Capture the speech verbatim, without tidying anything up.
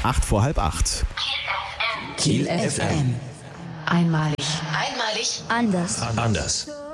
Acht vor halb acht. Kiel F M. Einmalig. Einmalig. Anders. Anders.